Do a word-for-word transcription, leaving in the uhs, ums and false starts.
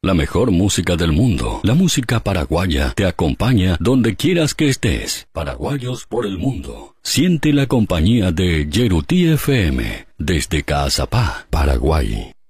La mejor música del mundo, la música paraguaya, te acompaña donde quieras que estés. Paraguayos por el mundo. Siente la compañía de Yerutí F M desde Caazapá, Paraguay.